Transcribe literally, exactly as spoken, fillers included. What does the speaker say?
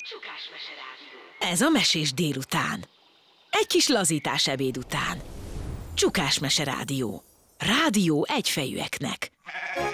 Csukásmese rádió. Ez a mesés délután. Egy kis lazítás ebéd után. Csukásmese rádió. Rádió egyfejűeknek.